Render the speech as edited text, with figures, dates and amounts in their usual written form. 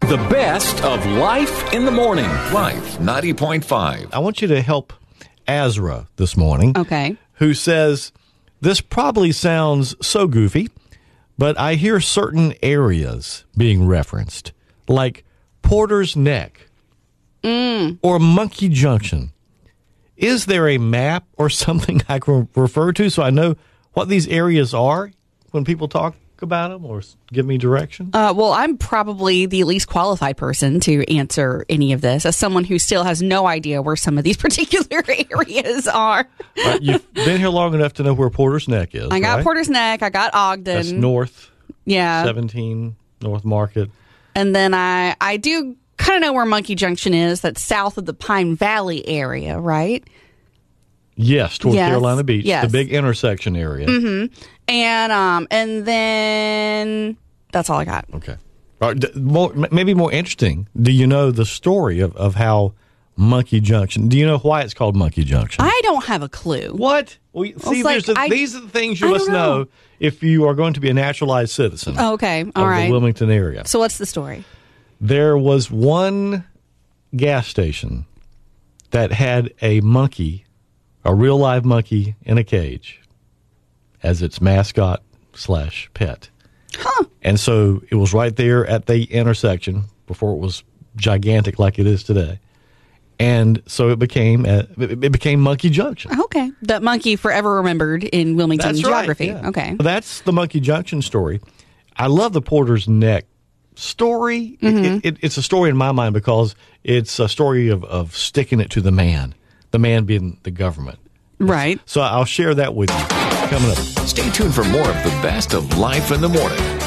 The best of Life in the Morning. Life 90.5. I want you to help Azra this morning. Okay. Who says, this probably sounds so goofy, but I hear certain areas being referenced, like Porter's Neck or Monkey Junction. Is there a map or something I can refer to so I know what these areas are when people talk about them or give me direction? Well, I'm probably the least qualified person to answer any of this, as someone who still has no idea where some of these particular areas are. You've been here long enough to know where Porter's Neck is. I got right? Porter's Neck. I got Ogden. That's north. Yeah. 17 North Market. And then I do kind of know where Monkey Junction is. That's south of the Pine Valley area, right? Yes, toward Yes, Carolina Beach, yes. the big intersection area. Mm-hmm. And then that's all I got. Okay. Maybe more interesting, do you know the story of how Monkey Junction, do you know why it's called Monkey Junction? I don't have a clue. What? Well, see, like, these are the things you I must don't know. if you are going to be a naturalized citizen Oh, okay. All of right. the Wilmington area. So what's the story? There was one gas station that had a monkey, a real live monkey in a cage, as its mascot / pet. Huh. And so it was right there at the intersection before it was gigantic like it is today. And so it became Monkey Junction. Okay. That monkey forever remembered in Wilmington That's geography. right, yeah. Okay. That's the Monkey Junction story. I love the Porter's Neck story. Mm-hmm. It's a story in my mind because it's a story of sticking it to the man being the government. Right. So I'll share that with you coming up. Stay tuned for more of the best of Life in the Morning.